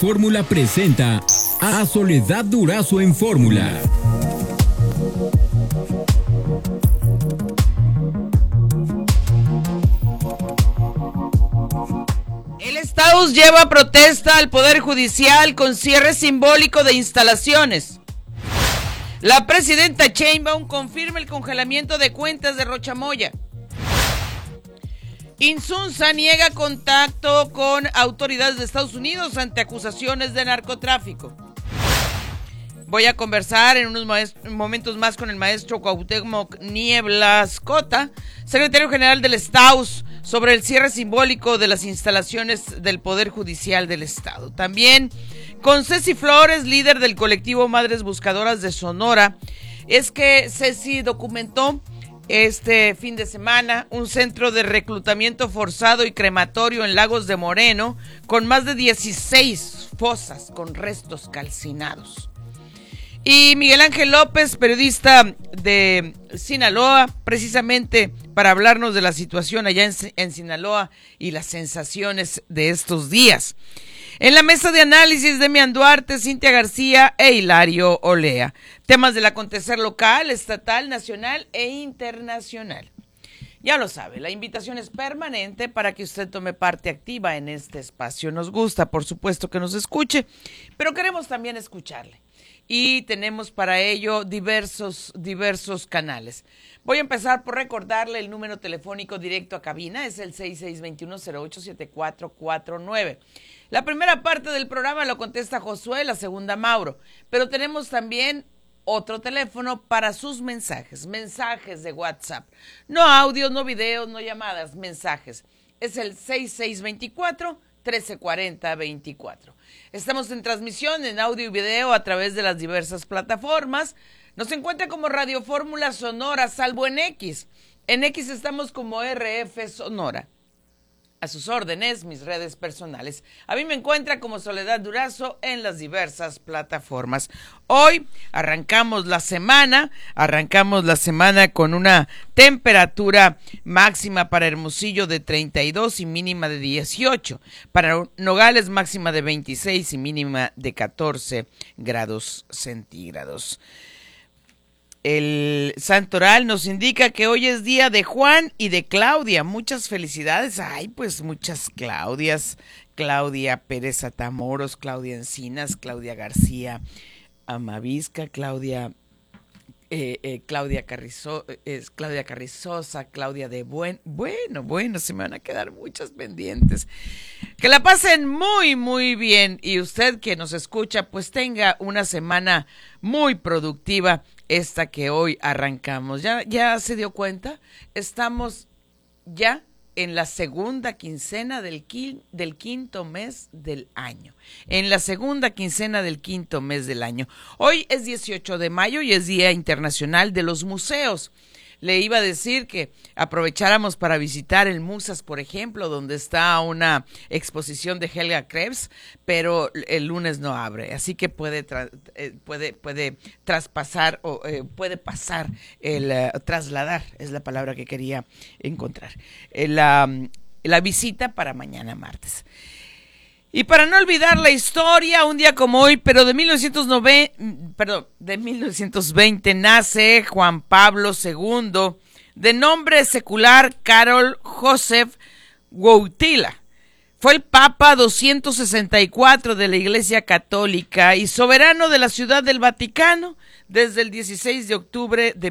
Fórmula presenta a Soledad Durazo en Fórmula. El Estados lleva protesta al Poder Judicial con cierre simbólico de instalaciones. La presidenta Sheinbaum confirma el congelamiento de cuentas de Rochamoya. Insunza niega contacto con autoridades de Estados Unidos ante acusaciones de narcotráfico. Voy a conversar en unos momentos más con el maestro Cuauhtémoc Nieblas Cota, secretario general del STAUS, sobre el cierre simbólico de las instalaciones del Poder Judicial del Estado. También con Ceci Flores, líder del colectivo Madres Buscadoras de Sonora. Es que Ceci documentó este fin de semana un centro de reclutamiento forzado y crematorio en Lagos de Moreno con más de 16 fosas con restos calcinados. Y Miguel Ángel López, periodista de Sinaloa, precisamente para hablarnos de la situación allá en Sinaloa y las sensaciones de estos días. En la mesa de análisis, Demian Duarte, Cintia García e Hilario Olea. Temas del acontecer local, estatal, nacional e internacional. Ya lo sabe, la invitación es permanente para que usted tome parte activa en este espacio. Nos gusta, por supuesto, que nos escuche, pero queremos también escucharle. Y tenemos para ello diversos canales. Voy a empezar por recordarle el número telefónico directo a cabina, es el 6621-087449. La primera parte del programa lo contesta Josué, la segunda Mauro, pero tenemos también otro teléfono para sus mensajes de WhatsApp. No audios, no videos, no llamadas, mensajes. Es el 6624-1340-24. Estamos en transmisión en audio y video a través de las diversas plataformas. Nos encuentra como Radio Fórmula Sonora, salvo en X. En X estamos como RF Sonora. A sus órdenes, mis redes personales. A mí me encuentra como Soledad Durazo en las diversas plataformas. Hoy arrancamos la semana con una temperatura máxima para Hermosillo de 32 y mínima de 18. Para Nogales máxima de 26 y mínima de 14 grados centígrados. El santoral nos indica que hoy es día de Juan y de Claudia. Muchas felicidades. Ay, pues muchas Claudias. Claudia Pérez Atamoros, Claudia Encinas, Claudia García Amavisca, Claudia Carrizosa, Claudia de Bueno, se me van a quedar muchas pendientes. Que la pasen muy, muy bien. Y usted que nos escucha, pues tenga una semana muy productiva. Esta que hoy arrancamos. ¿Ya se dio cuenta? Estamos ya en la segunda quincena del quinto mes del año. En la segunda quincena del quinto mes del año. Hoy es 18 de mayo y es Día Internacional de los Museos. Le iba a decir que aprovecháramos para visitar el Musas, por ejemplo, donde está una exposición de Helga Krebs, pero el lunes no abre, así que puede traspasar o puede pasar trasladar, es la palabra que quería encontrar, la visita para mañana martes. Y para no olvidar la historia, un día como hoy, pero de 1920 nace Juan Pablo II, de nombre secular Karol Józef Wojtyła. Fue el Papa 264 de la Iglesia Católica y soberano de la Ciudad del Vaticano desde el 16 de octubre de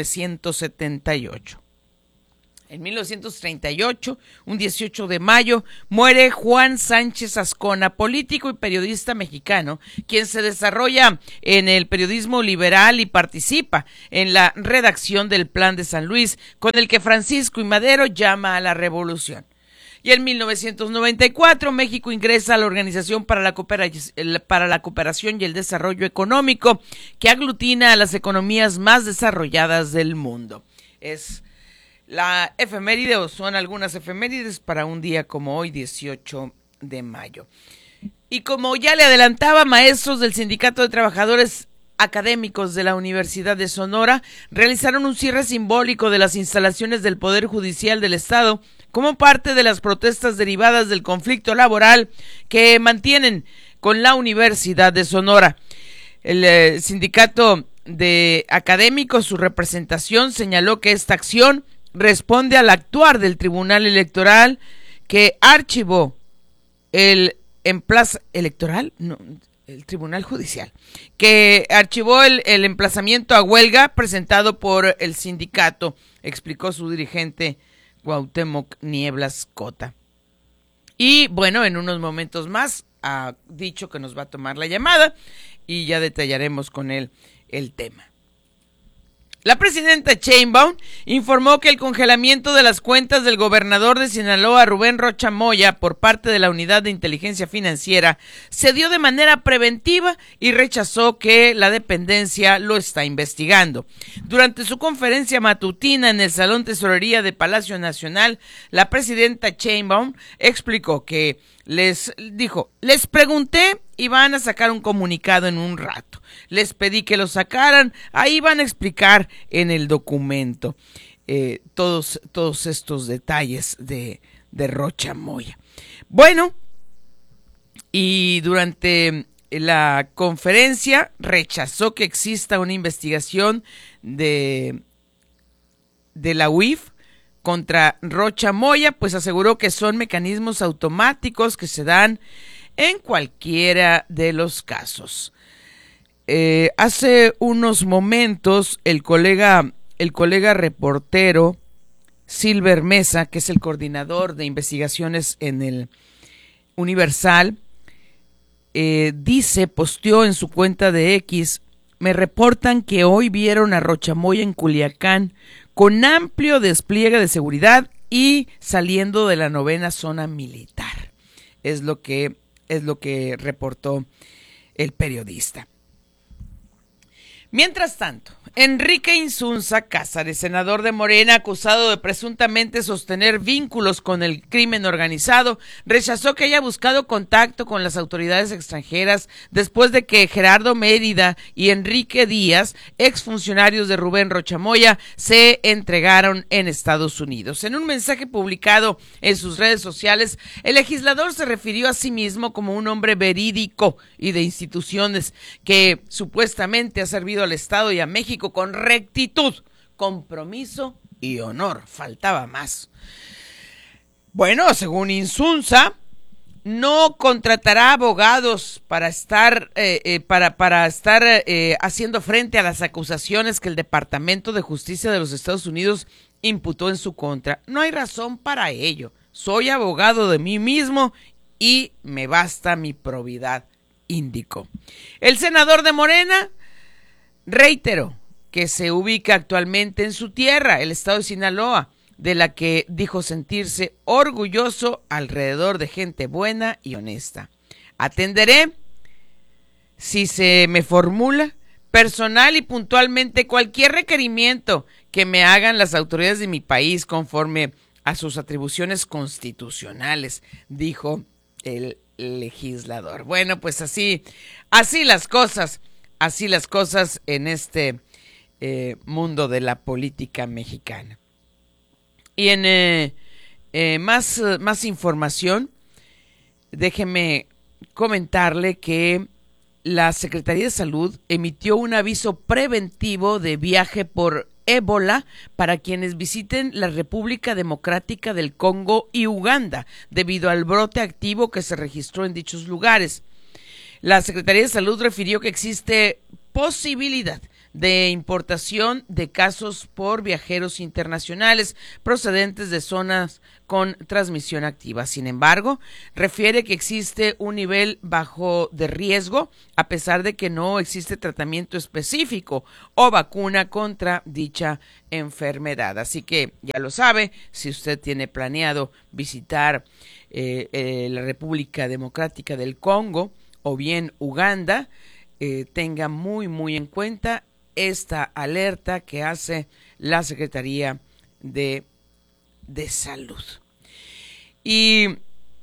1978. En 1938, un 18 de mayo, muere Juan Sánchez Azcona, político y periodista mexicano, quien se desarrolla en el periodismo liberal y participa en la redacción del Plan de San Luis, con el que Francisco I. Madero llama a la revolución. Y en 1994, México ingresa a la Organización para la Cooperación y el Desarrollo Económico, que aglutina a las economías más desarrolladas del mundo. Es la efeméride, o son algunas efemérides para un día como hoy, 18 de mayo. Y como ya le adelantaba, maestros del Sindicato de Trabajadores Académicos de la Universidad de Sonora realizaron un cierre simbólico de las instalaciones del Poder Judicial del Estado como parte de las protestas derivadas del conflicto laboral que mantienen con la Universidad de Sonora. El sindicato de académicos, su representación, señaló que esta acción responde al actuar del Tribunal Electoral que archivó el Tribunal Judicial, que archivó el emplazamiento a huelga presentado por el sindicato, explicó su dirigente Cuauhtémoc Nieblas Cota. Y bueno, en unos momentos más ha dicho que nos va a tomar la llamada y ya detallaremos con él el tema. La presidenta Sheinbaum informó que el congelamiento de las cuentas del gobernador de Sinaloa, Rubén Rocha Moya, por parte de la Unidad de Inteligencia Financiera, se dio de manera preventiva y rechazó que la dependencia lo está investigando. Durante su conferencia matutina en el Salón Tesorería de Palacio Nacional, la presidenta Sheinbaum explicó que les pregunté y van a sacar un comunicado en un rato. Les pedí que lo sacaran, ahí van a explicar en el documento todos estos detalles de Rocha Moya. Bueno, y durante la conferencia rechazó que exista una investigación de la UIF contra Rocha Moya, pues aseguró que son mecanismos automáticos que se dan en cualquiera de los casos. Hace unos momentos el colega reportero Silver Mesa, que es el coordinador de investigaciones en el Universal, posteó en su cuenta de X: me reportan que hoy vieron a Rocha Moya en Culiacán con amplio despliegue de seguridad y saliendo de la 9ª zona militar. Es lo que reportó el periodista. Mientras tanto, Enrique Insunza Cázares, senador de Morena, acusado de presuntamente sostener vínculos con el crimen organizado, rechazó que haya buscado contacto con las autoridades extranjeras después de que Gerardo Mérida y Enrique Díaz, exfuncionarios de Rubén Rocha Moya, se entregaron en Estados Unidos. En un mensaje publicado en sus redes sociales, el legislador se refirió a sí mismo como un hombre verídico y de instituciones que supuestamente ha servido al Estado y a México con rectitud, compromiso y honor. Faltaba más. Bueno, según Insunza, no contratará abogados para estar haciendo frente a las acusaciones que el Departamento de Justicia de los Estados Unidos imputó en su contra. No hay razón para ello. Soy abogado de mí mismo y me basta mi probidad, indicó. El senador de Morena reiteró que se ubica actualmente en su tierra, el estado de Sinaloa, de la que dijo sentirse orgulloso alrededor de gente buena y honesta. Atenderé, si se me formula, personal y puntualmente cualquier requerimiento que me hagan las autoridades de mi país conforme a sus atribuciones constitucionales, dijo el legislador. Bueno, pues así las cosas en este mundo de la política mexicana. Y en más información, déjeme comentarle que la Secretaría de Salud emitió un aviso preventivo de viaje por ébola para quienes visiten la República Democrática del Congo y Uganda, debido al brote activo que se registró en dichos lugares. La Secretaría de Salud refirió que existe posibilidad de importación de casos por viajeros internacionales procedentes de zonas con transmisión activa. Sin embargo, refiere que existe un nivel bajo de riesgo a pesar de que no existe tratamiento específico o vacuna contra dicha enfermedad. Así que ya lo sabe, si usted tiene planeado visitar la República Democrática del Congo o bien Uganda, tenga muy en cuenta esta alerta que hace la Secretaría de Salud. Y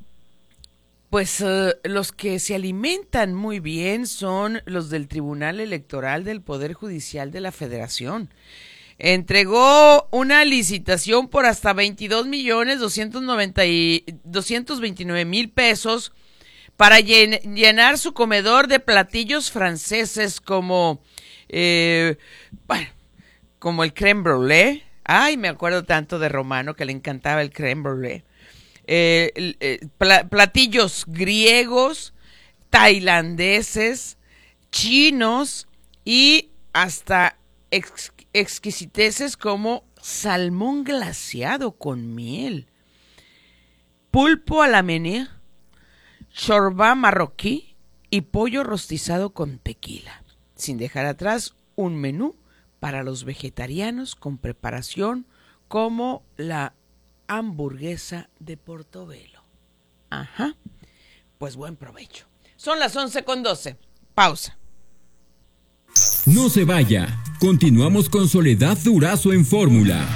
pues los que se alimentan muy bien son los del Tribunal Electoral del Poder Judicial de la Federación. Entregó una licitación por hasta 22,229,000 pesos para llenar su comedor de platillos franceses como, como el crème brûlée. Ay, me acuerdo tanto de Romano que le encantaba el crème brûlée. Platillos griegos, tailandeses, chinos y hasta exquisiteces como salmón glaseado con miel, pulpo a la menea, chorbá marroquí y pollo rostizado con tequila, sin dejar atrás un menú para los vegetarianos con preparación como la hamburguesa de Portobelo. Ajá, pues buen provecho. Son las 11:12. Pausa. No se vaya. Continuamos con Soledad Durazo en Fórmula.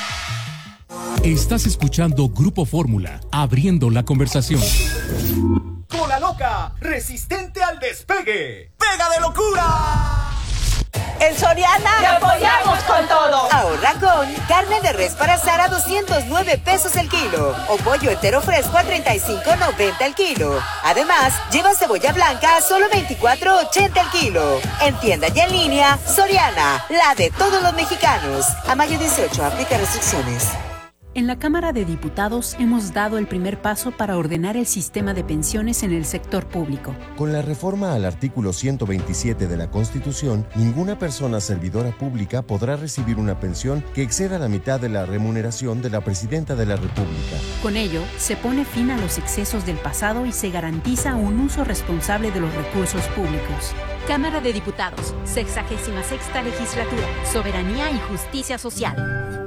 Estás escuchando Grupo Fórmula, abriendo la conversación. Cola Loca, resistente al despegue. ¡Pega de locura! En Soriana ¡te apoyamos con todo! Ahorra con carne de res para asar a 209 pesos el kilo o pollo entero fresco a 35.90 el kilo. Además, lleva cebolla blanca a solo 24.80 el kilo. En tienda y en línea, Soriana, la de todos los mexicanos. A mayo 18, aplica restricciones. En la Cámara de Diputados hemos dado el primer paso para ordenar el sistema de pensiones en el sector público. Con la reforma al artículo 127 de la Constitución, ninguna persona servidora pública podrá recibir una pensión que exceda la mitad de la remuneración de la Presidenta de la República. Con ello, se pone fin a los excesos del pasado y se garantiza un uso responsable de los recursos públicos. Cámara de Diputados, 66ª Legislatura, Soberanía y Justicia Social.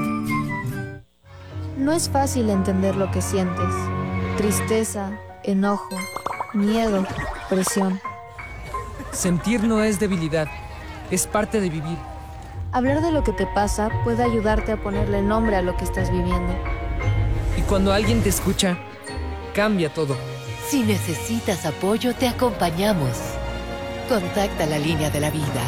No es fácil entender lo que sientes. Tristeza, enojo, miedo, presión. Sentir no es debilidad, es parte de vivir. Hablar de lo que te pasa puede ayudarte a ponerle nombre a lo que estás viviendo. Y cuando alguien te escucha, cambia todo. Si necesitas apoyo, te acompañamos. Contacta la línea de la vida.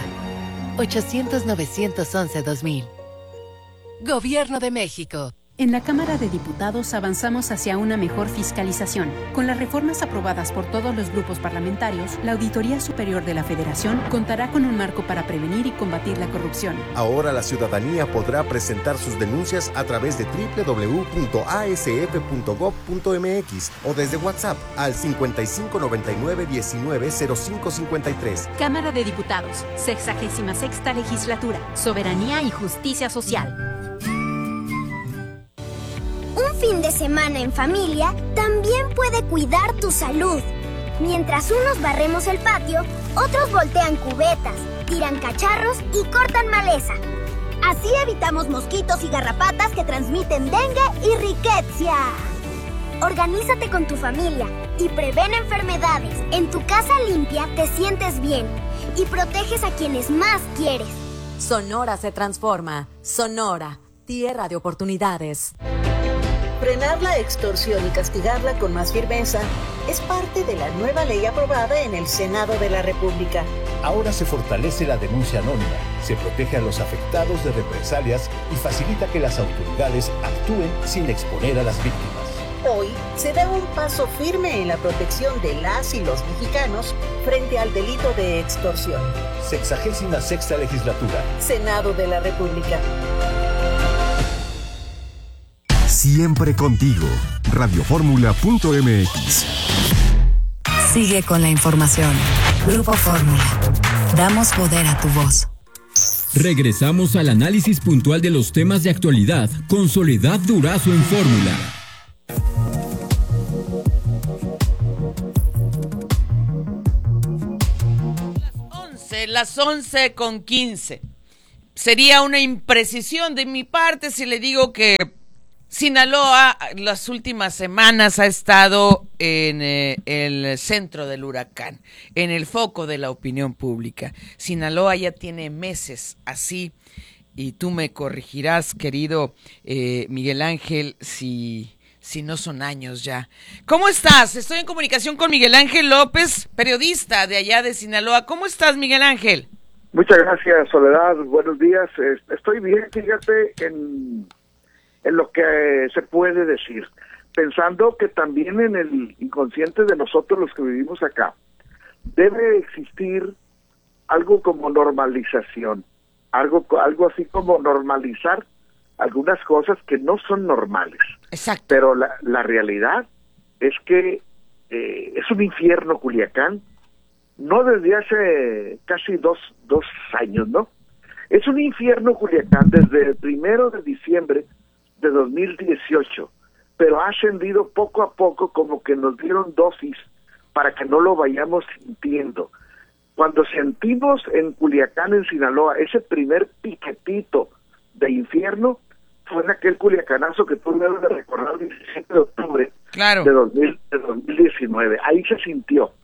800-911-2000. Gobierno de México. En la Cámara de Diputados avanzamos hacia una mejor fiscalización. Con las reformas aprobadas por todos los grupos parlamentarios, la Auditoría Superior de la Federación contará con un marco para prevenir y combatir la corrupción. Ahora la ciudadanía podrá presentar sus denuncias a través de www.asf.gov.mx o desde WhatsApp al 5599190553. Cámara de Diputados, 66ª Legislatura, Soberanía y Justicia Social. Un fin de semana en familia también puede cuidar tu salud. Mientras unos barremos el patio, otros voltean cubetas, tiran cacharros y cortan maleza. Así evitamos mosquitos y garrapatas que transmiten dengue y riqueza. Organízate con tu familia y prevén enfermedades. En tu casa limpia te sientes bien y proteges a quienes más quieres. Sonora se transforma. Sonora, tierra de oportunidades. Frenar la extorsión y castigarla con más firmeza es parte de la nueva ley aprobada en el Senado de la República. Ahora se fortalece la denuncia anónima, se protege a los afectados de represalias y facilita que las autoridades actúen sin exponer a las víctimas. Hoy se da un paso firme en la protección de las y los mexicanos frente al delito de extorsión. 66ª Legislatura. Senado de la República. Siempre contigo. Radioformula.mx. Sigue con la información. Grupo Fórmula. Damos poder a tu voz. Regresamos al análisis puntual de los temas de actualidad con Soledad Durazo en Fórmula. Las 11:15. Sería una imprecisión de mi parte si le digo que Sinaloa las últimas semanas ha estado en el centro del huracán, en el foco de la opinión pública. Sinaloa ya tiene meses así, y tú me corregirás, querido Miguel Ángel, si no son años ya. ¿Cómo estás? Estoy en comunicación con Miguel Ángel López, periodista de allá de Sinaloa. ¿Cómo estás, Miguel Ángel? Muchas gracias, Soledad. Buenos días. Estoy bien, fíjate, en lo que se puede decir. pensando que también en el inconsciente de nosotros los que vivimos acá debe existir algo como normalización, algo así como normalizar algunas cosas que no son normales. Exacto. Pero la realidad es que es un infierno Culiacán, no desde hace casi dos años, ¿no? Es un infierno Culiacán desde el 1 de diciembre de 2018, pero ha ascendido poco a poco, como que nos dieron dosis para que no lo vayamos sintiendo. Cuando sentimos en Culiacán, en Sinaloa, ese primer piquetito de infierno, fue en aquel culiacanazo que tú debes de recordar, el 17 de octubre claro. de 2019. Ahí se sintió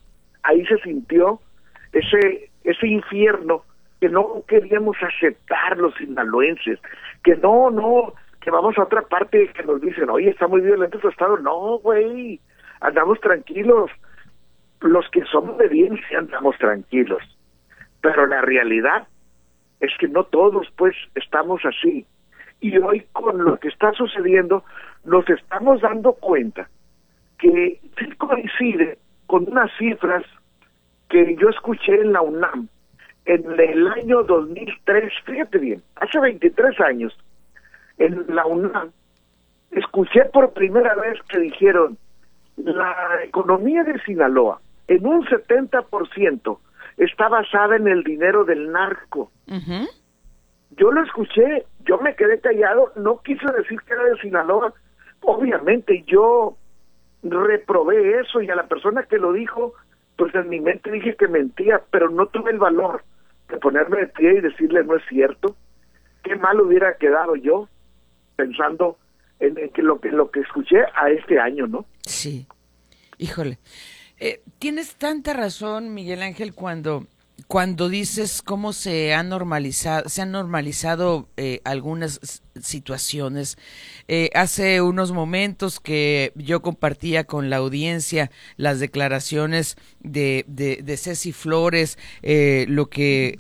ese infierno que no queríamos aceptar los sinaloenses, que que vamos a otra parte que nos dicen, oye, está muy violento tu estado. No, güey, andamos tranquilos. Los que somos de bien sí andamos tranquilos. Pero la realidad es que no todos, pues, estamos así. Y hoy, con lo que está sucediendo, nos estamos dando cuenta que sí coincide con unas cifras que yo escuché en la UNAM en el año 2003, fíjate bien, hace 23 años, en la UNAM, escuché por primera vez que dijeron, la economía de Sinaloa, en un 70%, está basada en el dinero del narco. Uh-huh. Yo lo escuché, yo me quedé callado, no quise decir que era de Sinaloa. Obviamente yo reprobé eso y a la persona que lo dijo, pues en mi mente dije que mentía, pero no tuve el valor de ponerme de pie y decirle no es cierto. Qué mal hubiera quedado yo pensando en que lo que escuché a este año, ¿no? Sí, híjole. Tienes tanta razón, Miguel Ángel, cuando dices cómo se han normalizado algunas situaciones. Hace unos momentos que yo compartía con la audiencia las declaraciones de Ceci Flores, lo que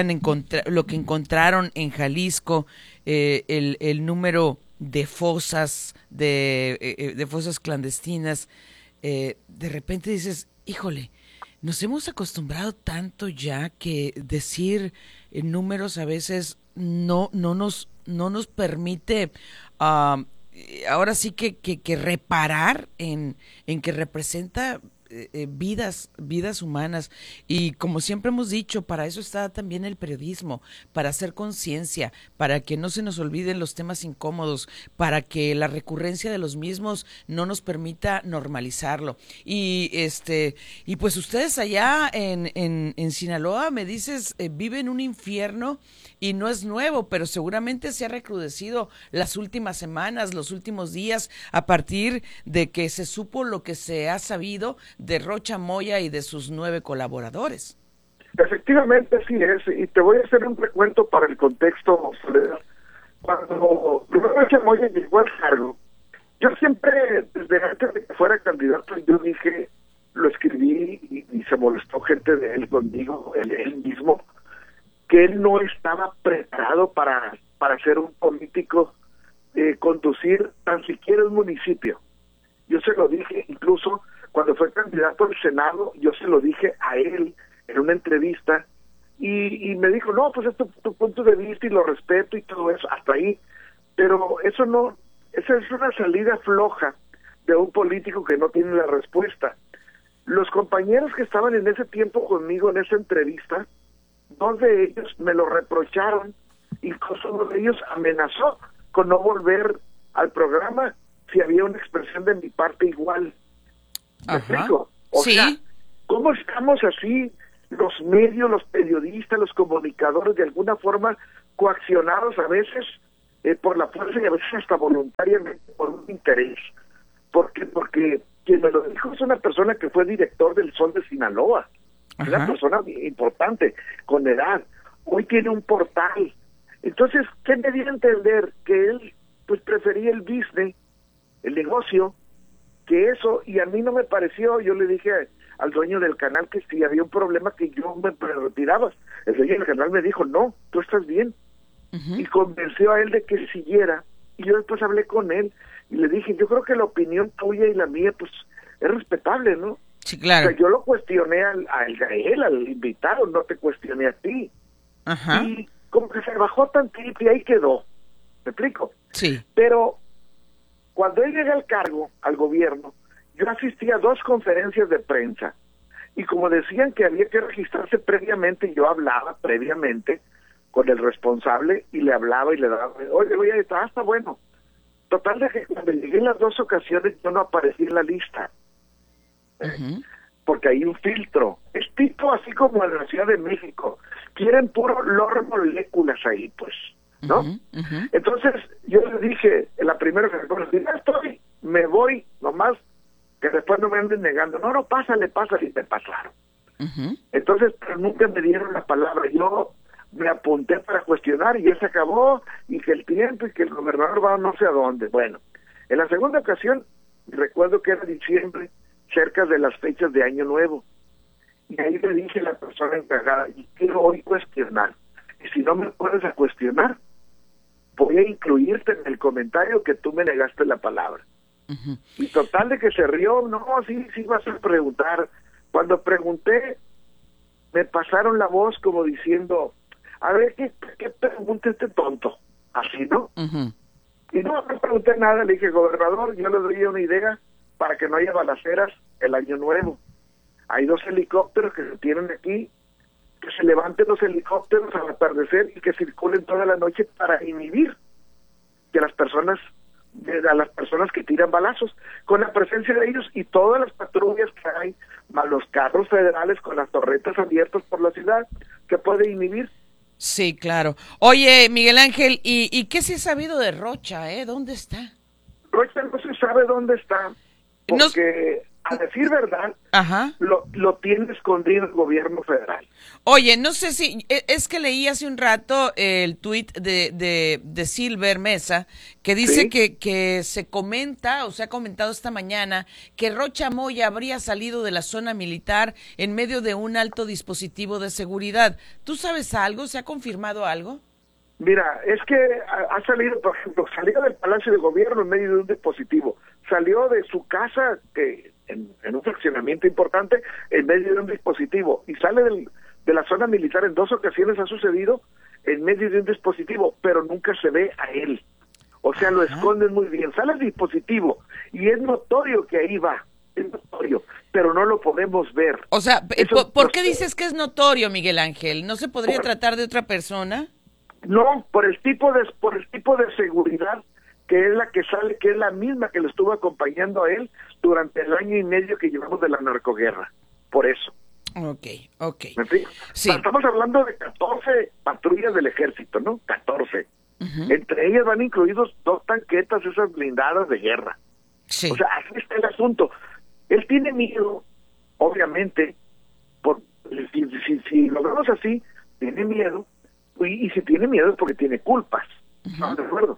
encontraron en Jalisco, el número de fosas de fosas clandestinas. De repente dices, híjole, nos hemos acostumbrado tanto ya que decir números a veces no nos permite ahora sí que reparar en que representa vidas humanas. Y como siempre hemos dicho, para eso está también el periodismo, para hacer conciencia, para que no se nos olviden los temas incómodos, para que la recurrencia de los mismos no nos permita normalizarlo. Y pues ustedes allá en Sinaloa, me dices, viven un infierno y no es nuevo, pero seguramente se ha recrudecido las últimas semanas, los últimos días, a partir de que se supo lo que se ha sabido de Rocha Moya y de sus 9 colaboradores. Efectivamente, sí es, y te voy a hacer un recuento para el contexto, Soledad. Cuando Rocha Moya llegó al cargo, yo siempre, desde antes de que fuera candidato, yo dije, lo escribí y se molestó gente de él conmigo, él mismo, que él no estaba preparado para ser un político, conducir tan siquiera un municipio. Yo se lo dije, incluso cuando fue candidato al Senado, yo se lo dije a él en una entrevista, y me dijo, no, pues es tu punto de vista y lo respeto y todo eso, hasta ahí. Pero esa es una salida floja de un político que no tiene la respuesta. Los compañeros que estaban en ese tiempo conmigo en esa entrevista, 2 de ellos me lo reprocharon, incluso uno de ellos amenazó con no volver al programa si había una expresión de mi parte igual. ¿Me explico? O sea, ¿cómo estamos así los medios, los periodistas, los comunicadores, de alguna forma coaccionados a veces por la fuerza y a veces hasta voluntariamente por un interés? Porque quien me lo dijo es una persona que fue director del Sol de Sinaloa, una persona importante, con edad, hoy tiene un portal. Entonces, ¿qué me dio a entender? Que él pues prefería el business, el negocio, que eso, y a mí no me pareció. Yo le dije al dueño del canal que si había un problema que yo me retiraba. El dueño del canal me dijo, no, tú estás bien. Y convenció a él de que siguiera Y yo después hablé con él y le dije, yo creo que la opinión tuya y la mía, pues, es respetable, ¿no? Sí, claro. O sea, yo lo cuestioné a él, al invitado, no te cuestioné a ti. Ajá. Y como que se bajó tantito y ahí quedó. ¿Me explico? Sí. Pero cuando él llega al cargo, al gobierno, yo asistí a 2 conferencias de prensa. Y como decían que había que registrarse previamente, yo hablaba previamente con el responsable y le hablaba y le daba, oye, está bueno. Total de que cuando llegué en las 2 ocasiones yo no aparecí en la lista. Porque hay un filtro. Es tipo así como en la Ciudad de México. Quieren puro lor moléculas ahí, pues, ¿no? Entonces yo le dije, en la primera vez, ya estoy, me voy, nomás que después no me anden negando. No, pásale, y me pasaron. Entonces, pero nunca me dieron la palabra. Yo me apunté para cuestionar y ya se acabó, y que el tiempo, y que el gobernador va no sé a dónde. Bueno, en la segunda ocasión, recuerdo que era diciembre, cerca de las fechas de Año Nuevo. Y ahí le dije a la persona encargada, y quiero hoy cuestionar. Y si no me puedes a cuestionar, voy a incluirte en el comentario que tú me negaste la palabra. Y total de que se rió, no, sí vas a preguntar. Cuando pregunté, me pasaron la voz como diciendo, a ver, ¿qué pregunta este tonto? Así, ¿no? Y no pregunté nada, le dije, gobernador, yo le doy una idea para que no haya balaceras el Año Nuevo. Hay 2 helicópteros que se tienen aquí, que se levanten los helicópteros al atardecer y que circulen toda la noche para inhibir que a las personas que tiran balazos, con la presencia de ellos y todas las patrullas que hay, más los carros federales con las torretas abiertas por la ciudad, que puede inhibir. Sí, claro. Oye, Miguel Ángel, ¿y qué se ha sabido de Rocha, ¿Dónde está? Rocha no se sabe dónde está, porque a decir verdad, lo tiene escondido el gobierno federal. Oye, no sé si, es que leí hace un rato el tuit de Silver Mesa, que dice que se comenta, o se ha comentado esta mañana, que Rocha Moya habría salido de la zona militar en medio de un alto dispositivo de seguridad. ¿Tú sabes algo? ¿Se ha confirmado algo? Mira, es que ha salido, por ejemplo, salió del Palacio de Gobierno en medio de un dispositivo, salió de su casa, que en un fraccionamiento importante, en medio de un dispositivo, y sale de la zona militar. En 2 ocasiones ha sucedido en medio de un dispositivo, pero nunca se ve a él. O sea, lo esconden muy bien. Sale el dispositivo y es notorio que ahí va, es notorio, pero no lo podemos ver. O sea, ¿por qué dices que es notorio, Miguel Ángel? ¿No se podría tratar de otra persona? No, por el tipo de seguridad que es la que sale, que es la misma que lo estuvo acompañando a él durante el año y medio que llevamos de la narcoguerra. Por eso. Ok. ¿Me explico? Sí. Estamos hablando de 14 patrullas del ejército, ¿no? 14. Entre ellas van incluidos 2 tanquetas, esas blindadas de guerra. Sí. O sea, así está el asunto. Él tiene miedo, obviamente, si lo vemos así, tiene miedo, y si tiene miedo es porque tiene culpas. ¿Estamos de acuerdo?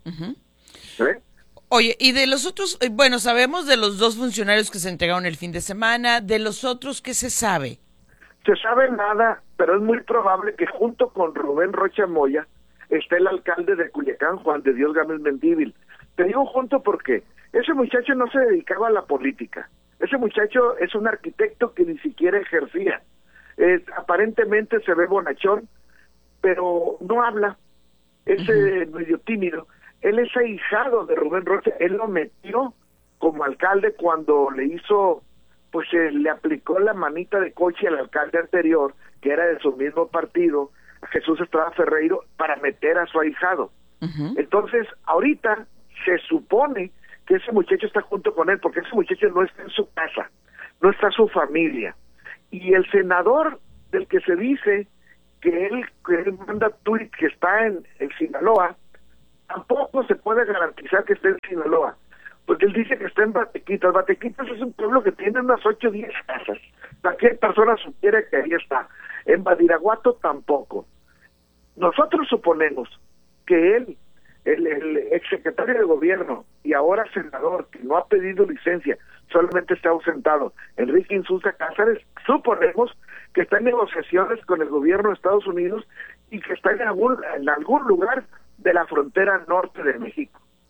Oye, y de los otros, bueno, sabemos de los 2 funcionarios que se entregaron el fin de semana, de los otros, ¿qué se sabe? Se sabe nada, pero es muy probable que junto con Rubén Rocha Moya esté el alcalde de Culiacán, Juan de Dios Gámez Mendívil. Te digo junto porque ese muchacho no se dedicaba a la política. Ese muchacho es un arquitecto que ni siquiera ejercía. Aparentemente se ve bonachón, pero no habla. Es medio tímido. Él es ahijado de Rubén Rocha. Él lo metió como alcalde cuando le hizo, pues le aplicó la manita de coche al alcalde anterior, que era de su mismo partido, a Jesús Estrada Ferreiro, para meter a su ahijado. Entonces, ahorita se supone que ese muchacho está junto con él, porque ese muchacho no está en su casa, no está su familia. Y el senador del que se dice que él manda tuit que está en Sinaloa, tampoco se puede garantizar que esté en Sinaloa, porque él dice que está en Batequitas. Batequitas es un pueblo que tiene unas 8 o 10 casas. Cualquier persona supiera que ahí está. En Badiraguato tampoco. Nosotros suponemos que él, el exsecretario de gobierno y ahora senador, que no ha pedido licencia, solamente está ausentado, Enrique Insulza Cázares, suponemos que está en negociaciones con el gobierno de Estados Unidos y que está en algún lugar de la frontera norte de México.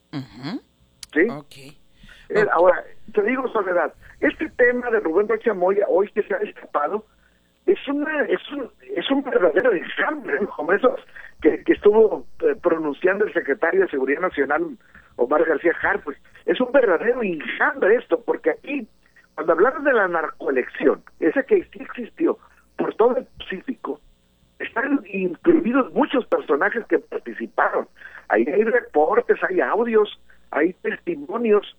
¿Sí? Okay. Ahora, te digo, Soledad, este tema de Rubén Rocha Moya, hoy que se ha destapado, es un verdadero enjambre, ¿no? Como esos que estuvo pronunciando el secretario de Seguridad Nacional, Omar García Harfuch. Es un verdadero enjambre esto, porque aquí, cuando hablamos de la narcoelección, esa que sí existió por todo el Pacífico, están incluidos muchos personajes que participaron. Ahí hay reportes, hay audios, hay testimonios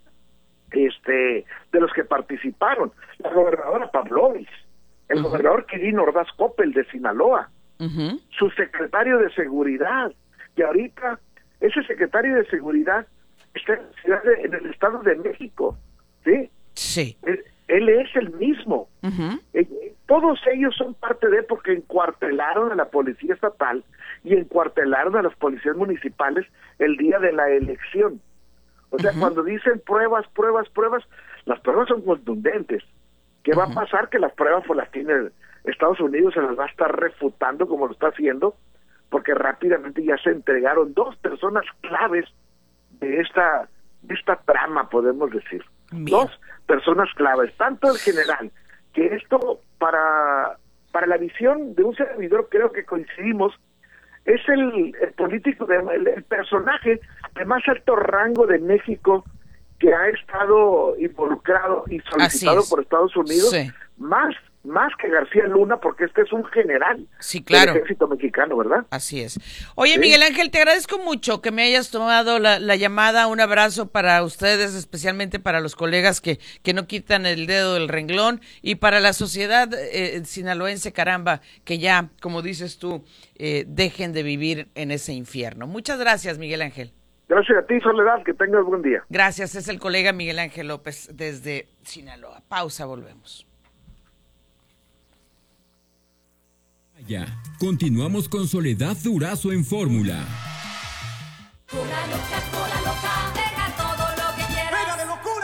de los que participaron. La gobernadora Pavlovich, el gobernador Quirino Ordaz Coppel de Sinaloa, su secretario de Seguridad, que ahorita ese secretario de Seguridad está en el Estado de México, ¿sí? Sí. Él es el mismo. Todos ellos son parte de, porque encuartelaron a la policía estatal y encuartelaron a las policías municipales el día de la elección. O sea, cuando dicen pruebas, las pruebas son contundentes. ¿Qué va a pasar? Que las pruebas pues las tiene Estados Unidos, se las va a estar refutando como lo está haciendo, porque rápidamente ya se entregaron 2 personas claves de esta trama, podemos decir. Bien. 2 personas claves, tanto el general, que esto para la visión de un servidor creo que coincidimos, es el político, el personaje de más alto rango de México que ha estado involucrado y solicitado por Estados Unidos, sí. Más que García Luna, porque este es un general del ejército mexicano, ¿verdad? Así es. Oye, ¿sí? Miguel Ángel, te agradezco mucho que me hayas tomado la llamada. Un abrazo para ustedes, especialmente para los colegas que no quitan el dedo del renglón, y para la sociedad sinaloense, caramba, que ya, como dices tú, dejen de vivir en ese infierno. Muchas gracias, Miguel Ángel. Gracias a ti, Soledad, que tengas buen día. Gracias, es el colega Miguel Ángel López desde Sinaloa. Pausa, volvemos. Ya, continuamos con Soledad Durazo en Fórmula. Con la loca, pega todo lo que quieras. ¡Pega de locura!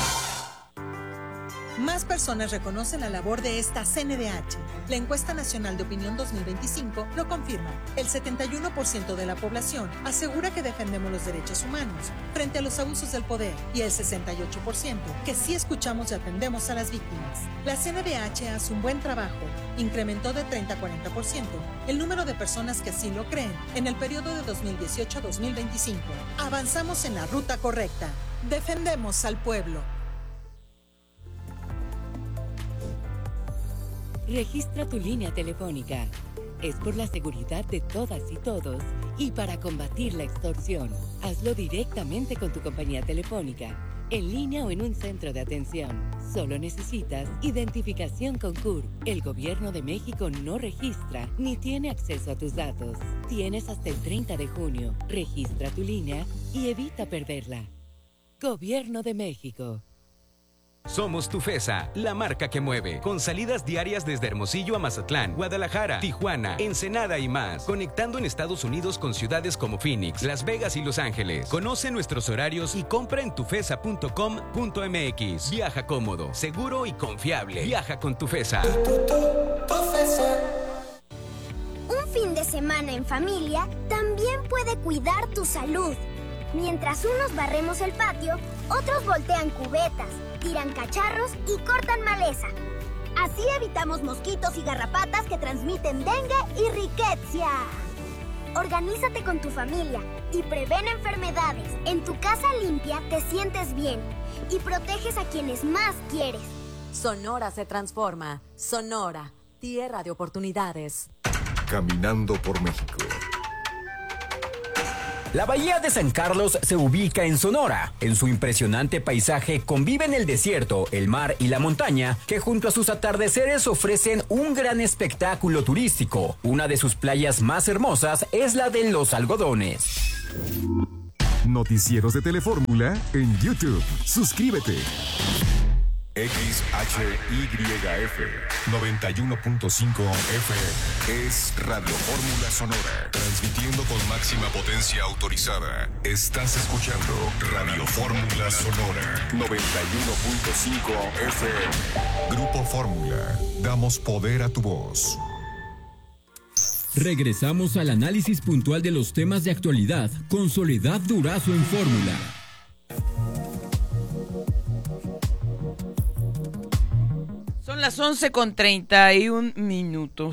Más personas reconocen la labor de esta CNDH. La encuesta nacional de opinión 2025 lo confirma. El 71% de la población asegura que defendemos los derechos humanos frente a los abusos del poder, y el 68% que sí escuchamos y atendemos a las víctimas. La CNDH hace un buen trabajo. Incrementó de 30 a 40% el número de personas que así lo creen en el periodo de 2018 a 2025. Avanzamos en la ruta correcta. Defendemos al pueblo. Registra tu línea telefónica. Es por la seguridad de todas y todos y para combatir la extorsión. Hazlo directamente con tu compañía telefónica, en línea o en un centro de atención. Solo necesitas identificación con CURP. El Gobierno de México no registra ni tiene acceso a tus datos. Tienes hasta el 30 de junio. Registra tu línea y evita perderla. Gobierno de México. Somos Tufesa, la marca que mueve, con salidas diarias desde Hermosillo a Mazatlán, Guadalajara, Tijuana, Ensenada y más, conectando en Estados Unidos con ciudades como Phoenix, Las Vegas y Los Ángeles. Conoce nuestros horarios y compra en tufesa.com.mx. Viaja cómodo, seguro y confiable. Viaja con Tufesa. Un fin de semana en familia también puede cuidar tu salud. Mientras unos barremos el patio, otros voltean cubetas, tiran cacharros y cortan maleza. Así evitamos mosquitos y garrapatas que transmiten dengue y riqueza. Organízate con tu familia y prevén enfermedades. En tu casa limpia te sientes bien y proteges a quienes más quieres. Sonora se transforma. Sonora, tierra de oportunidades. Caminando por México. La Bahía de San Carlos se ubica en Sonora. En su impresionante paisaje conviven el desierto, el mar y la montaña, que junto a sus atardeceres ofrecen un gran espectáculo turístico. Una de sus playas más hermosas es la de Los Algodones. Noticieros de Telefórmula en YouTube. Suscríbete. XHYF 91.5 FM es Radio Fórmula Sonora, transmitiendo con máxima potencia autorizada. Estás escuchando Radio Fórmula Sonora 91.5 FM. Grupo Fórmula, damos poder a tu voz. Regresamos al análisis puntual de los temas de actualidad con Soledad Durazo en Fórmula. Son las 11:31.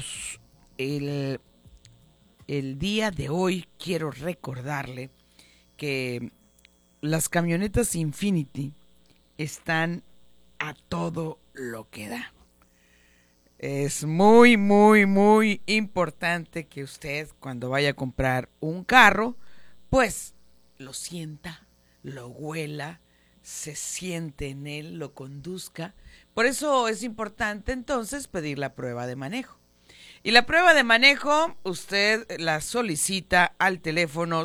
El día de hoy quiero recordarle que las camionetas Infinity están a todo lo que da. Es muy, muy, muy importante que usted, cuando vaya a comprar un carro, pues lo sienta, lo huela, se siente en él, lo conduzca. Por eso es importante entonces pedir la prueba de manejo. Y la prueba de manejo usted la solicita al teléfono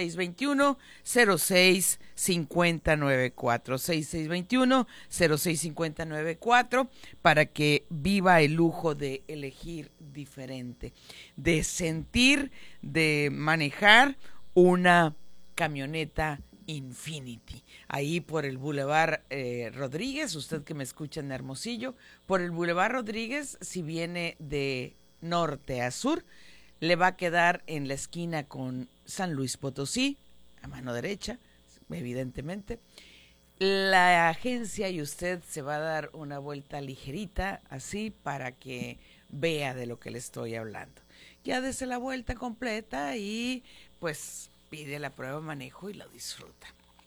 6621-065094, 6621-065094, para que viva el lujo de elegir diferente, de sentir, de manejar una camioneta Infinity. Ahí por el Boulevard Rodríguez, usted que me escucha en Hermosillo, por el Boulevard Rodríguez, si viene de norte a sur, le va a quedar en la esquina con San Luis Potosí, a mano derecha, evidentemente. La agencia y usted se va a dar una vuelta ligerita, así, para que vea de lo que le estoy hablando. Ya dese la vuelta completa y pues pide la prueba de manejo y lo disfruta.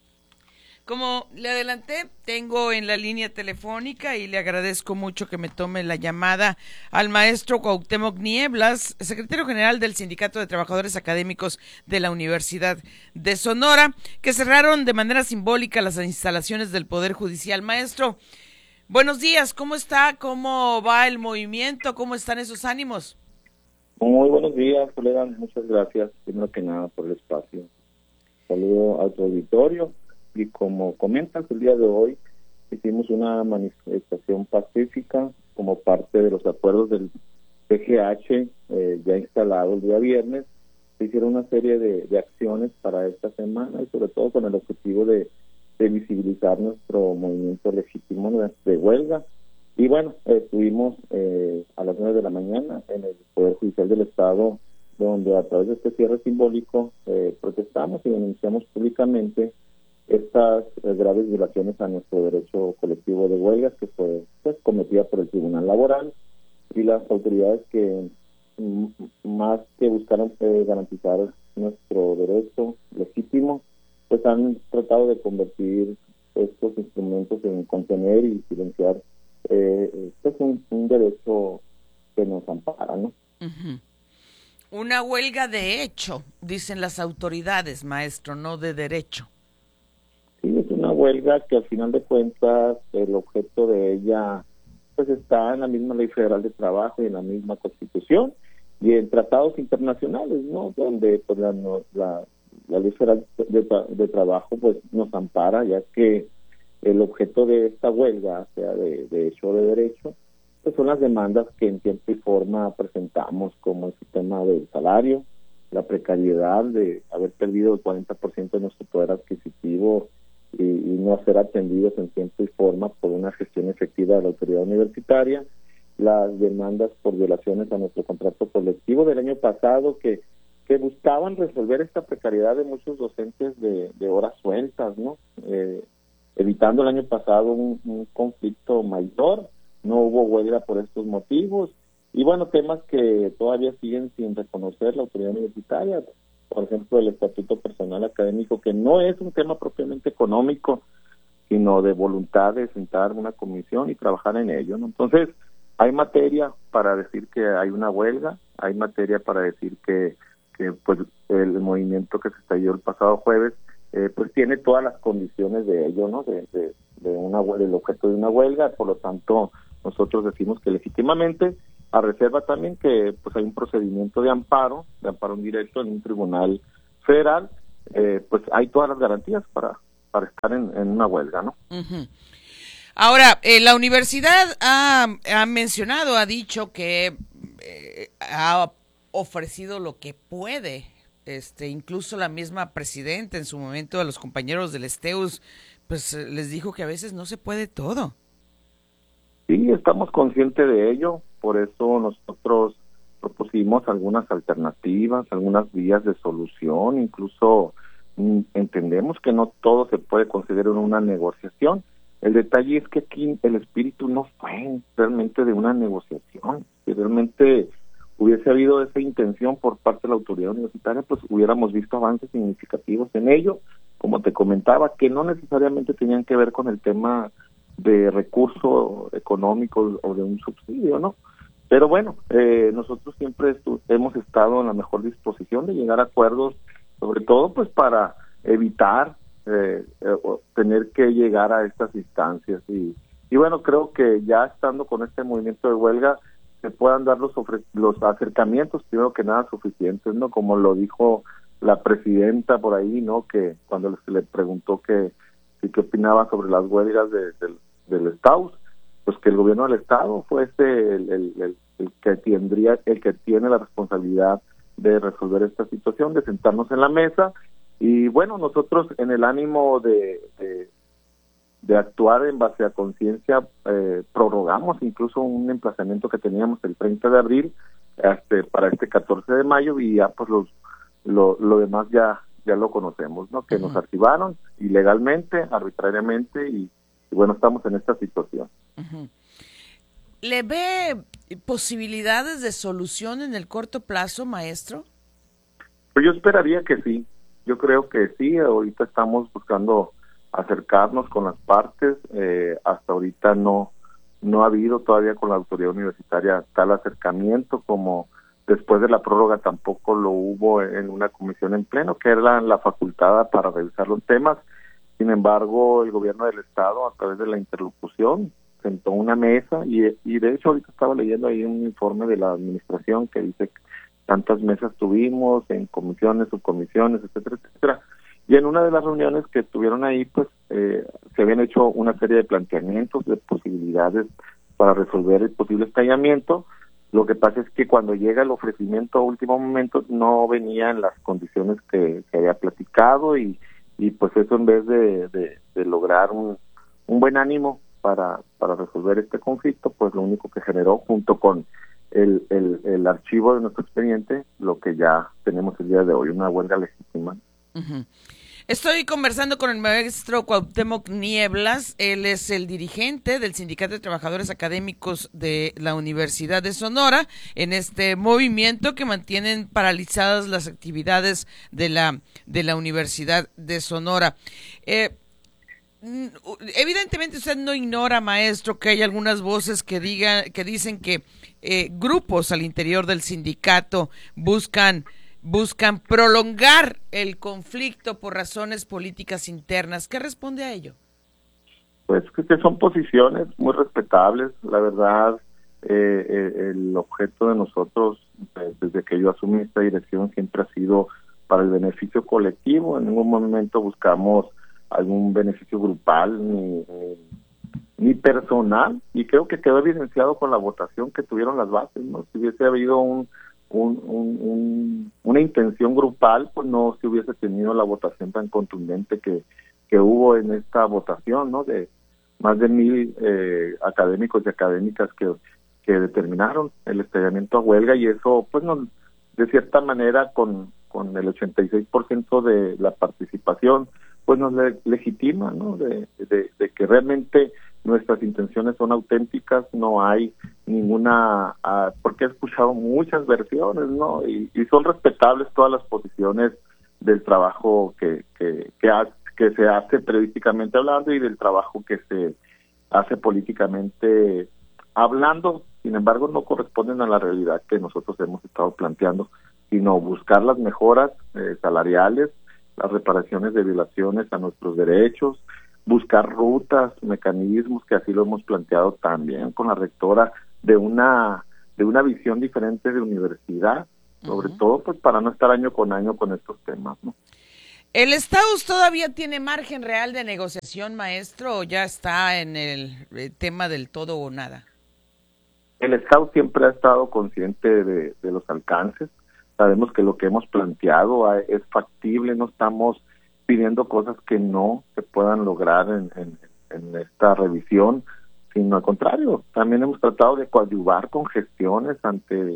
Como le adelanté, tengo en la línea telefónica y le agradezco mucho que me tome la llamada al maestro Cuauhtémoc Nieblas, secretario general del Sindicato de Trabajadores Académicos de la Universidad de Sonora, que cerraron de manera simbólica las instalaciones del Poder Judicial. Maestro, buenos días, ¿cómo está? ¿Cómo va el movimiento? ¿Cómo están esos ánimos? Muy buenos días, Soledad, muchas gracias, primero que nada, por el espacio. Saludo a tu auditorio. Y como comentas, el día de hoy hicimos una manifestación pacífica como parte de los acuerdos del PGH ya instalado el día viernes. Se hicieron una serie de acciones para esta semana y sobre todo con el objetivo de visibilizar nuestro movimiento legítimo de huelga. Y bueno, estuvimos a las 9 de la mañana en el Poder Judicial del Estado, donde a través de este cierre simbólico protestamos y denunciamos públicamente estas graves violaciones a nuestro derecho colectivo de huelgas que fue cometida por el Tribunal Laboral y las autoridades que más que buscaron garantizar nuestro derecho legítimo, pues han tratado de convertir estos instrumentos en contener y silenciar pues un derecho que nos ampara, ¿no? Uh-huh. Una huelga de hecho, dicen las autoridades, maestro, no de derecho. Sí, es una huelga que al final de cuentas el objeto de ella pues está en la misma Ley Federal de Trabajo y en la misma Constitución y en tratados internacionales, ¿no? Donde pues la Ley Federal de Trabajo pues nos ampara, ya que el objeto de esta huelga, sea de hecho o de derecho, pues son las demandas que en tiempo y forma presentamos, como el sistema del salario, la precariedad de haber perdido el 40% de nuestro poder adquisitivo y no ser atendidos en tiempo y forma por una gestión efectiva de la autoridad universitaria, las demandas por violaciones a nuestro contrato colectivo del año pasado que buscaban resolver esta precariedad de muchos docentes de horas sueltas, ¿no? Evitando el año pasado un conflicto mayor, no hubo huelga por estos motivos, y bueno, temas que todavía siguen sin reconocer la autoridad universitaria, por ejemplo, el estatuto personal académico, que no es un tema propiamente económico, sino de voluntad de sentar una comisión y trabajar en ello, ¿no? Entonces, hay materia para decir que hay una huelga, hay materia para decir que pues el movimiento que se estalló el pasado jueves, pues tiene todas las condiciones de ello, ¿no? De una huelga, el objeto de una huelga, por lo tanto, nosotros decimos que legítimamente, a reserva también que pues hay un procedimiento de amparo indirecto en un tribunal federal, pues hay todas las garantías para estar en una huelga, ¿no? Uh-huh. Ahora, la universidad ha mencionado, ha dicho que ha ofrecido lo que puede, incluso la misma presidenta en su momento a los compañeros del STEUS, pues les dijo que a veces no se puede todo. Sí, estamos conscientes de ello, por eso nosotros propusimos algunas alternativas, algunas vías de solución, incluso entendemos que no todo se puede considerar una negociación. El detalle es que aquí el espíritu no fue realmente de una negociación. Si realmente hubiese habido esa intención por parte de la autoridad universitaria, pues hubiéramos visto avances significativos en ello, como te comentaba, que no necesariamente tenían que ver con el tema de recurso económico o de un subsidio, ¿no? Pero bueno, nosotros siempre hemos estado en la mejor disposición de llegar a acuerdos, sobre todo pues para evitar tener que llegar a estas instancias y bueno, creo que ya estando con este movimiento de huelga se puedan dar los acercamientos, primero que nada, suficientes, ¿no? Como lo dijo la presidenta por ahí, ¿no? Que cuando se le preguntó qué opinaba sobre las huelgas del Estado, pues que el gobierno del Estado fuese el que tiene la responsabilidad de resolver esta situación, de sentarnos en la mesa. Y bueno, nosotros en el ánimo de actuar en base a conciencia, prorrogamos incluso un emplazamiento que teníamos el 30 de abril para este 14 de mayo y ya pues lo demás ya lo conocemos, ¿no? Que nos archivaron ilegalmente, arbitrariamente y bueno, estamos en esta situación. Uh-huh. ¿Le ve posibilidades de solución en el corto plazo, maestro? Pues yo esperaría que sí. Yo creo que sí. Ahorita estamos buscando acercarnos con las partes. Hasta ahorita no ha habido todavía con la autoridad universitaria tal acercamiento como después de la prórroga tampoco lo hubo en una comisión en pleno, que era la facultada para revisar los temas. Sin embargo, el gobierno del Estado, a través de la interlocución, sentó una mesa y de hecho ahorita estaba leyendo ahí un informe de la administración que dice que tantas mesas tuvimos en comisiones, subcomisiones, etcétera, etcétera. Y en una de las reuniones que tuvieron ahí, pues se habían hecho una serie de planteamientos, de posibilidades para resolver el posible estallamiento. Lo que pasa es que cuando llega el ofrecimiento a último momento no venían las condiciones que se había platicado y pues eso en vez de lograr un buen ánimo para resolver este conflicto, pues lo único que generó junto con el archivo de nuestro expediente, lo que ya tenemos el día de hoy, una huelga legítima. Uh-huh. Estoy conversando con el maestro Cuauhtémoc Nieblas. Él es el dirigente del Sindicato de Trabajadores Académicos de la Universidad de Sonora en este movimiento que mantienen paralizadas las actividades de la Universidad de Sonora. Evidentemente usted no ignora, maestro, que hay algunas voces que dicen que grupos al interior del sindicato buscan prolongar el conflicto por razones políticas internas. ¿Qué responde a ello? Pues que son posiciones muy respetables. La verdad, el objeto de nosotros, desde que yo asumí esta dirección, siempre ha sido para el beneficio colectivo. En ningún momento buscamos algún beneficio grupal ni personal, y creo que quedó evidenciado con la votación que tuvieron las bases, ¿no? Si hubiese habido una intención grupal, pues no se hubiese tenido la votación tan contundente que hubo en esta votación, ¿no? De más de 1,000 académicos y académicas que determinaron el estallamiento a huelga, y eso, pues, de cierta manera, con el 86% de la participación, pues nos legitima, ¿no? De que realmente nuestras intenciones son auténticas, no hay ninguna, porque he escuchado muchas versiones, ¿no? Y son respetables todas las posiciones del trabajo que se hace periodísticamente hablando y del trabajo que se hace políticamente hablando. Sin embargo, no corresponden a la realidad que nosotros hemos estado planteando, sino buscar las mejoras salariales, las reparaciones de violaciones a nuestros derechos, buscar rutas, mecanismos, que así lo hemos planteado también con la rectora, de una visión diferente de universidad, sobre todo pues para no estar año con año con estos temas, ¿no? ¿El Estaus todavía tiene margen real de negociación, maestro, o ya está en el tema del todo o nada? El Estaus siempre ha estado consciente de los alcances. Sabemos que lo que hemos planteado es factible, no estamos pidiendo cosas que no se puedan lograr en esta revisión, sino al contrario, también hemos tratado de coadyuvar con gestiones ante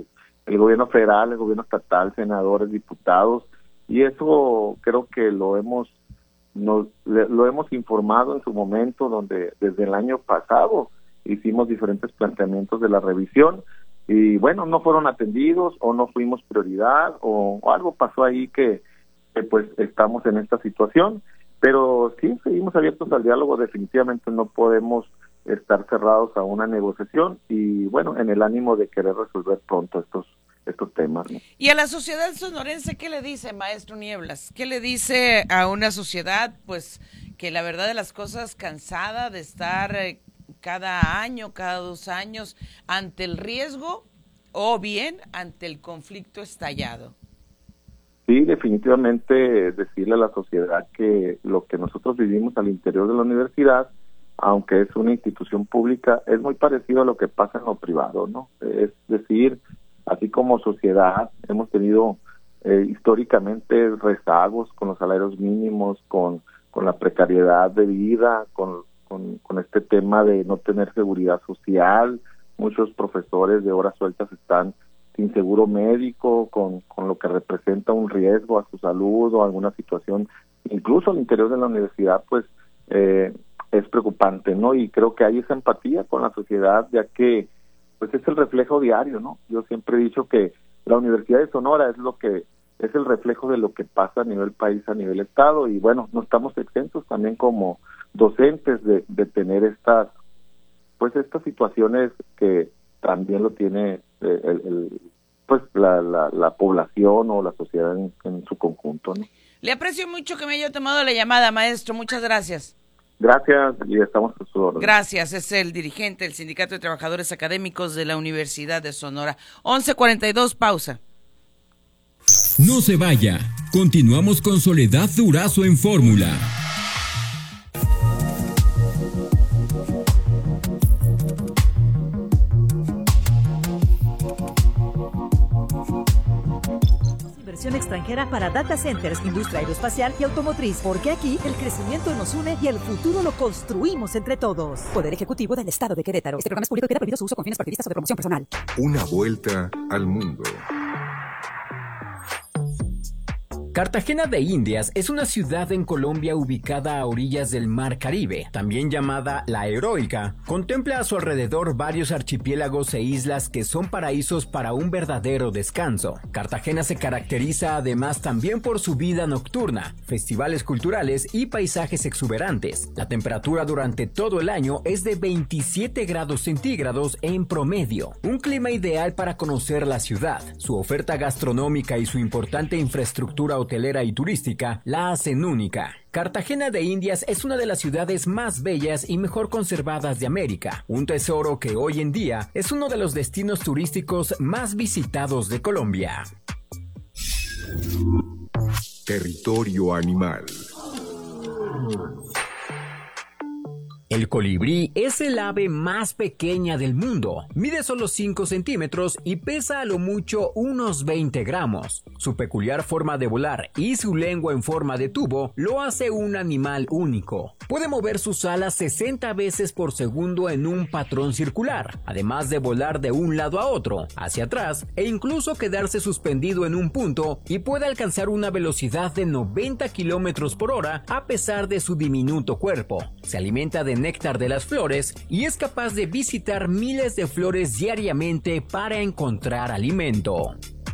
el gobierno federal, el gobierno estatal, senadores, diputados, y eso creo que lo hemos informado en su momento, donde desde el año pasado hicimos diferentes planteamientos de la revisión, y bueno, no fueron atendidos, o no fuimos prioridad, o algo pasó ahí que pues estamos en esta situación, pero sí, seguimos abiertos al diálogo. Definitivamente no podemos estar cerrados a una negociación, y bueno, en el ánimo de querer resolver pronto estos temas, ¿no? Y a la sociedad sonorense, ¿qué le dice, maestro Nieblas? ¿Qué le dice a una sociedad, pues, que la verdad de las cosas, cansada de estar cada año, cada 2 años, ante el riesgo o bien ante el conflicto estallado? Sí, definitivamente decirle a la sociedad que lo que nosotros vivimos al interior de la universidad, aunque es una institución pública, es muy parecido a lo que pasa en lo privado, ¿no? Es decir, así como sociedad hemos tenido históricamente rezagos con los salarios mínimos, con la precariedad de vida, con este tema de no tener seguridad social. Muchos profesores de horas sueltas están sin seguro médico, con lo que representa un riesgo a su salud o alguna situación, incluso al interior de la universidad, pues es preocupante, ¿no? Y creo que hay esa empatía con la sociedad, ya que pues es el reflejo diario, ¿no? Yo siempre he dicho que la Universidad de Sonora es el reflejo de lo que pasa a nivel país, a nivel estado, y bueno, no estamos exentos también como docentes de tener estas situaciones que también lo tiene la población o la sociedad en su conjunto, ¿no? Le aprecio mucho que me haya tomado la llamada, maestro. Muchas gracias. Gracias, y estamos a su orden. Gracias, es el dirigente del Sindicato de Trabajadores Académicos de la Universidad de Sonora. 11:42, pausa. No se vaya, continuamos con Soledad Durazo en Fórmula. Extranjera para data centers, industria aeroespacial y automotriz, porque aquí el crecimiento nos une y el futuro lo construimos entre todos. Poder Ejecutivo del Estado de Querétaro. Este programa es público y queda prohibido su uso con fines partidistas o de promoción personal. Una vuelta al mundo. Cartagena de Indias es una ciudad en Colombia ubicada a orillas del Mar Caribe, también llamada La Heroica. Contempla a su alrededor varios archipiélagos e islas que son paraísos para un verdadero descanso. Cartagena se caracteriza además también por su vida nocturna, festivales culturales y paisajes exuberantes. La temperatura durante todo el año es de 27 grados centígrados en promedio, un clima ideal para conocer la ciudad. Su oferta gastronómica y su importante infraestructura hotelera y turística la hacen única. Cartagena de Indias es una de las ciudades más bellas y mejor conservadas de América, un tesoro que hoy en día es uno de los destinos turísticos más visitados de Colombia. Territorio animal. El colibrí es el ave más pequeña del mundo. Mide solo 5 centímetros y pesa a lo mucho unos 20 gramos. Su peculiar forma de volar y su lengua en forma de tubo lo hace un animal único. Puede mover sus alas 60 veces por segundo en un patrón circular, además de volar de un lado a otro, hacia atrás e incluso quedarse suspendido en un punto, y puede alcanzar una velocidad de 90 kilómetros por hora a pesar de su diminuto cuerpo. Se alimenta de néctar de las flores y es capaz de visitar miles de flores diariamente para encontrar alimento.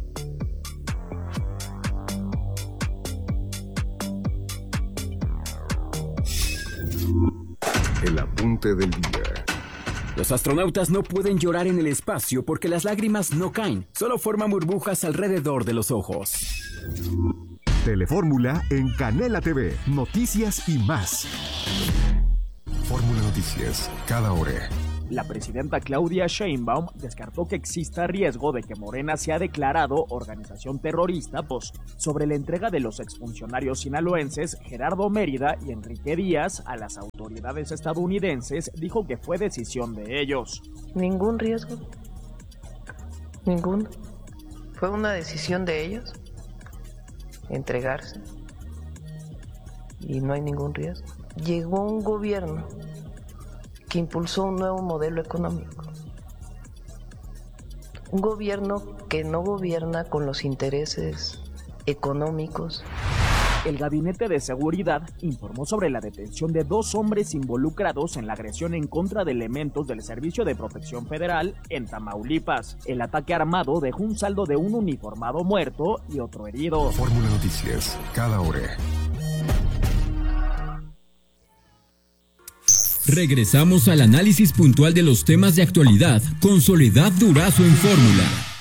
El apunte del día. Los astronautas no pueden llorar en el espacio porque las lágrimas no caen, solo forman burbujas alrededor de los ojos. Telefórmula en Canela TV, noticias y más. Fórmula Noticias, cada hora. La presidenta Claudia Sheinbaum descartó que exista riesgo de que Morena sea declarado organización terrorista sobre la entrega de los exfuncionarios sinaloenses Gerardo Mérida y Enrique Díaz a las autoridades estadounidenses. Dijo que fue decisión de ellos. Ningún riesgo. Ninguno. Fue una decisión de ellos entregarse y no hay ningún riesgo. Llegó un gobierno que impulsó un nuevo modelo económico, un gobierno que no gobierna con los intereses económicos. El Gabinete de Seguridad informó sobre la detención de 2 hombres involucrados en la agresión en contra de elementos del Servicio de Protección Federal en Tamaulipas. El ataque armado dejó un saldo de un uniformado muerto y otro herido. Fórmula Noticias, cada hora. Regresamos al análisis puntual de los temas de actualidad con Soledad Durazo en Fórmula.